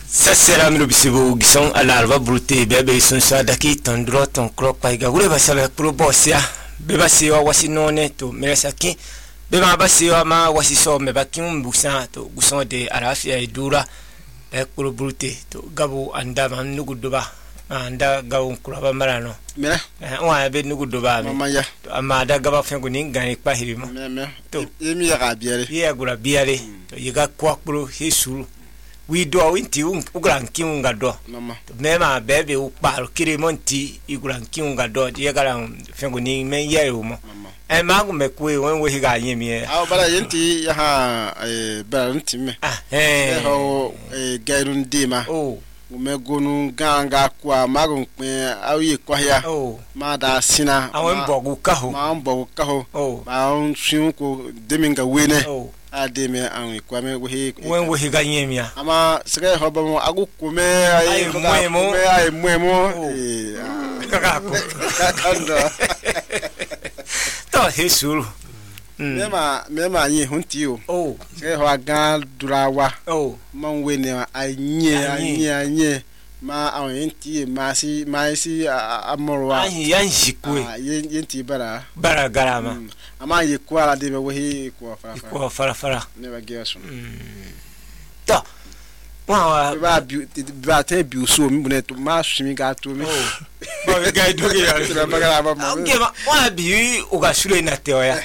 Ça sera le bisibo gison à l'arba brute bebe son sa daki ton droit ton crop paiga ure ba sala pro bossia beba siwa wasinone to meresaki beba basiwa ma wasiso me bakim busan to guson de arafia idura e pro brute to gabu anda man nugudoba anda gawu kuraba marano me wa be nugudoba me mama ya amada gaba fengo ni ngani pa hirima me to yemi ya biare ye gura biare to yiga kwa pro hisuru we do winti ugran kiunga do mama mema bebe uparo kire monti igran kiunga do ye garan fengo ni men ye mo e magu me kwe won we higa yemi e bara yenti ya ha bara nti me ho gairun dima me gonu ganga kwa magu pe awi kwa ya ma da sina awon bogu kaho ma bogu kaho ma on shin ko deminga wene ademe anwi kwa me we higa yemi ama sege hoba mo agukume ay mwemo kakako kakando to hisuru mema yin huntiyo sege ho gan durawa man we ne anye ma awon yenti ma si amorwa yan jikwe yenti bara garama ama yekwa la de we ko fara ne ba geso to wa ba te bi so mi boneto ma swimi ga to mi ba we ga do ya ba ga ba mo okay ma wa bi o ga sure na te oya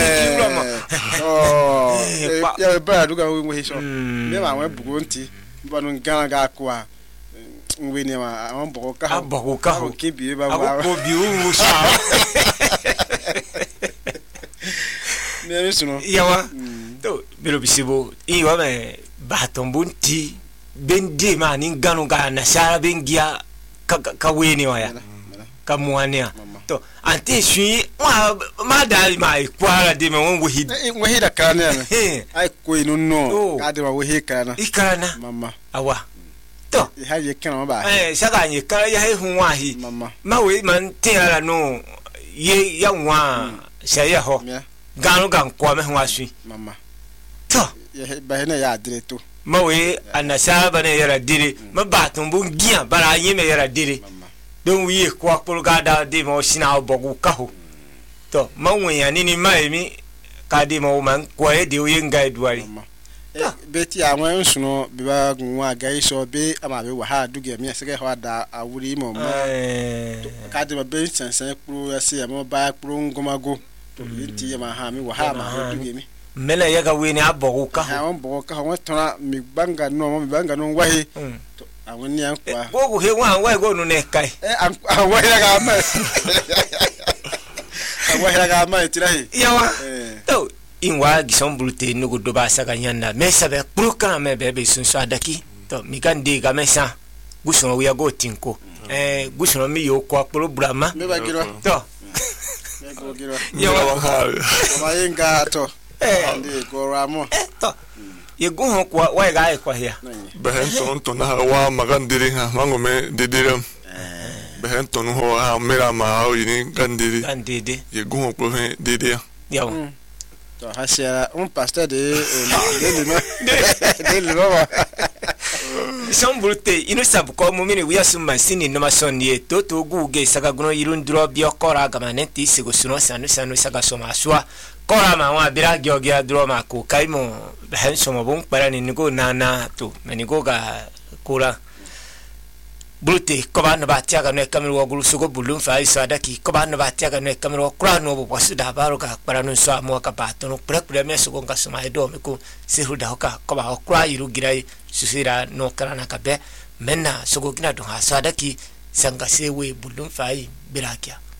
ya ba do ga we so me ma we bugo nti ba no ga ko a we ne ma am bugo ka ho ki bi ba ba ko bi u so ne suno yawa to belo bisibo iwa me batombunti bendi ma ni ganu ga na sara bengia ka weni waya ka muania to anti shui ma da ma kwara de me won we da kana ai ko inu no ka de wa we kana ikana mama awa to ha ye kana ba saka ni kala ya he hunwa hi ma we man tira no ye ya nwa shaya ho ganu gan kwa me hunwa shui mama to ye ba he na ya direto mawe anasa bane yara dire mabatum bu gia bara yime yara dire don wiye kwa polgada de mo sina bogu kaho to mawe ya nini maemi ka de mo man kwa e de uye ngai duari beti awon suno bi ba gunwa gai so be ama be wa ha duge mi sege ho da awuri mo ka de be sensen kru ya se mo ba kru ngomago to yiti ya ma ha mi wa ha ma duge mi mele yaga weni abogu ka ha on bogu ka won tona mi banga no wahi to awon ni an kwa gogu he wa go no ne kai an wa yaga ma an wa yaga ma tirahi yawa to inwa gison brute nugo do ba saka nyanda mesa be program me be sunso adaki to mi kan de ga mesa gusun wi go tinko gusun mi yo ko programa me ba giro to me go giro yawa ma yenga to ande ko ramo to ye gun ko wa ga ko ya behen ton na wa magandiri ha mangome didiram behen ton ho ha mera ma o yini gandiri ye gun ko he didia yawa to hasia un pasteur de lima sombrute ino sabu ko mumini wiya summa sini no masoni to guge saka guno irundro biokora gamanenti sigosuno sanu saka soma swa kora ma wa bira gyogia drama ko kaimo ben somo bon para ni go nana to menigo ga kura brute ko ba no batia ga no kamero wa gulu sugo bulum fa isa daki ko ba no batia ga no kamero kura no bo wasuda baro ga para no so amo ka bato no pre me sugo ga soma edo me ko sihuda hoka ko ba kura iru girai susira no karana ka be menna sugo kina do ha sadaki sanga sewe bulum fa birakia